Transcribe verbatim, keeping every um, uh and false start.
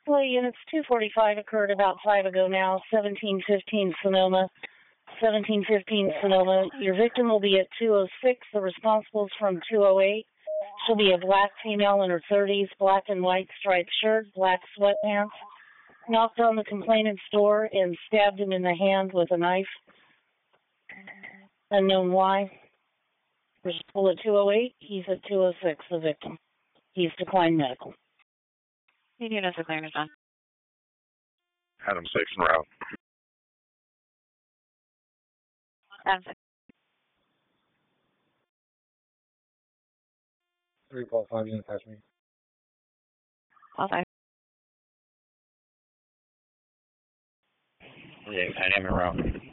Well, units two forty-five occurred about five ago now, seventeen fifteen Sonoma. seventeen fifteen Sonoma. Your victim will be at two oh six. The responsible's from two oh eight. She'll be a black female in her thirties, black and white striped shirt, black sweatpants. Knocked on the complainant's door and stabbed him in the hand with a knife. Unknown why. Responsible's at two oh eight. He's at two oh six, the victim. He's declined medical. You need us to claim John. Adam safe en route. Adam safe. three point five units attach me. All five. Yeah, I am en route.